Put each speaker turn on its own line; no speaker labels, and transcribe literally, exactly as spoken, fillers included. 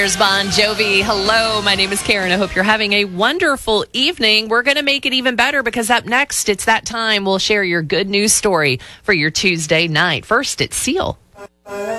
Here's Bon Jovi. Hello, my name is Karen. I hope you're having a wonderful evening. We're going to make it even better because up next, it's that time we'll share your good news story for your Tuesday night. First, it's Seal.